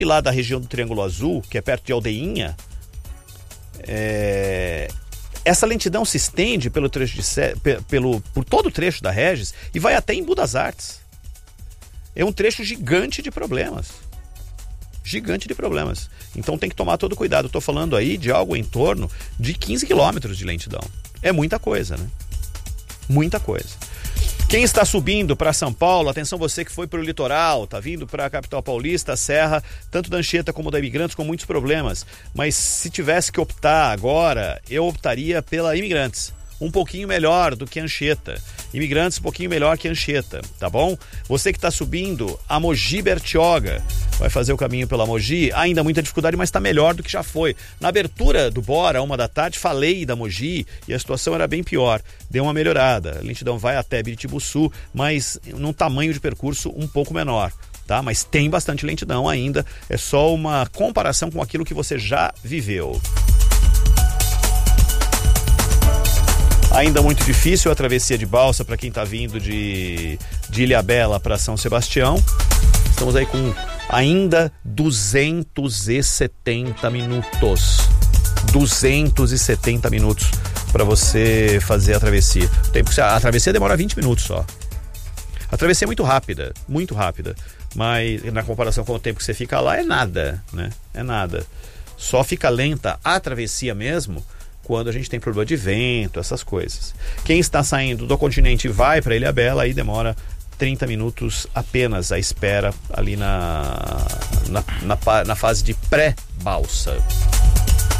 lá da região do Triângulo Azul, que é perto de Aldeinha, essa lentidão se estende pelo trecho por todo o trecho da Regis e vai até Embu das Artes. É um trecho gigante de problemas. Gigante de problemas. Então tem que tomar todo cuidado. Estou falando aí de algo em torno de 15 quilômetros de lentidão. É muita coisa, né? Muita coisa. Quem está subindo para São Paulo, atenção você que foi para o litoral, está vindo para a capital paulista, a serra, tanto da Anchieta como da Imigrantes, com muitos problemas. Mas se tivesse que optar agora, eu optaria pela Imigrantes. Um pouquinho melhor do que Anchieta. Imigrantes um pouquinho melhor que Anchieta, tá bom? Você que está subindo a Mogi Bertioga, vai fazer o caminho pela Mogi, ainda muita dificuldade, mas está melhor do que já foi. Na abertura do Bora, 1h, falei da Mogi e a situação era bem pior. Deu uma melhorada. A lentidão vai até Biritibuçu, mas num tamanho de percurso um pouco menor. Tá? Mas tem bastante lentidão ainda. É só uma comparação com aquilo que você já viveu. Ainda muito difícil a travessia de balsa para quem está vindo de Ilhabela para São Sebastião. Estamos aí com ainda 270 minutos. 270 minutos para você fazer a travessia. A travessia demora 20 minutos só. A travessia é muito rápida, mas na comparação com o tempo que você fica lá é nada, né? É nada. Só fica lenta a travessia mesmo quando a gente tem problema de vento, essas coisas. Quem está saindo do continente e vai para Ilhabela, aí demora 30 minutos apenas a espera ali na fase de pré-balsa.